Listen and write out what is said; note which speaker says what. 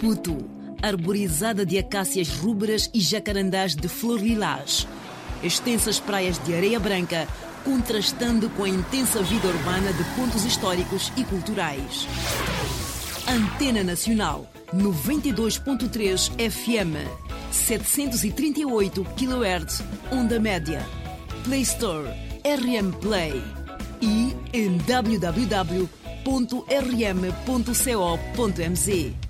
Speaker 1: Maputo, arborizada de acácias rúberas e jacarandás de flor lilás. Extensas praias de areia branca, contrastando com a intensa vida urbana de pontos históricos e culturais. Antena Nacional, 92.3 FM, 738 kHz, onda média. Play Store, RM Play. E em www.rm.co.mz.